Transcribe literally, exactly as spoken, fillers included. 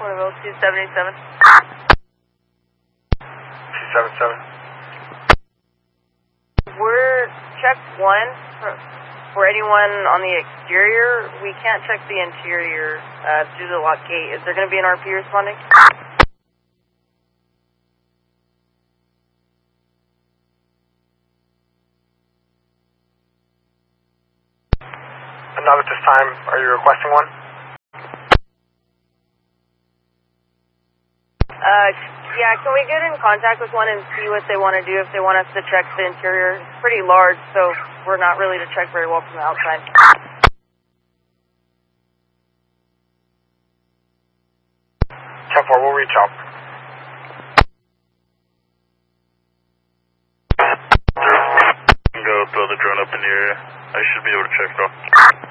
Porterville, two seventy-seven. two seventy-seven. We're check one for, for anyone on the exterior. We can't check the interior uh, through the lock gate. Is there going to be an R P responding? Not at this time. Are you requesting one? Uh, yeah, can we get in contact with one and see what they want to do if they want us to check the interior? It's pretty large, so we're not really to check very well from the outside. ten four, we'll reach out. Go throw the drone up in the area. I should be able to check though.